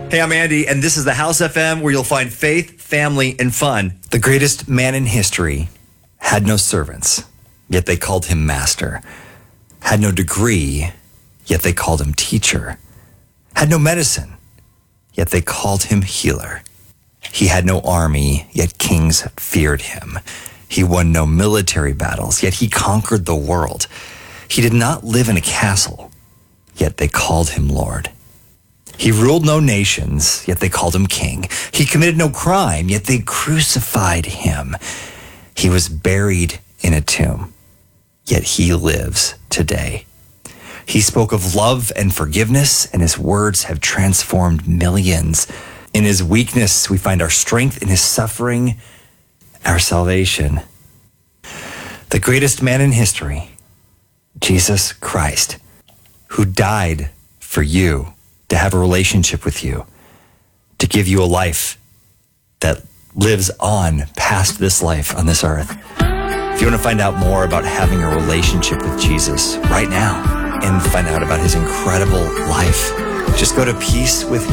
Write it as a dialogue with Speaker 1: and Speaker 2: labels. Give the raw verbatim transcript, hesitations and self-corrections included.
Speaker 1: Hey, I'm Andy, and this is the House F M, where you'll find faith, family, and fun.
Speaker 2: The greatest man in history had no servants, yet they called him master. Had no degree, yet they called him teacher. Had no medicine, yet they called him healer. He had no army, yet kings feared him. He won no military battles, yet he conquered the world. He did not live in a castle, yet they called him Lord. He ruled no nations, yet they called him king. He committed no crime, yet they crucified him. He was buried in a tomb, yet he lives today. He spoke of love and forgiveness, and his words have transformed millions. In his weakness, we find our strength. In his suffering, our salvation. The greatest man in history, Jesus Christ, who died for you, to have a relationship with you, to give you a life that lives on past this life on this earth. If you want to find out more about having a relationship with Jesus right now and find out about his incredible life, just go to peace with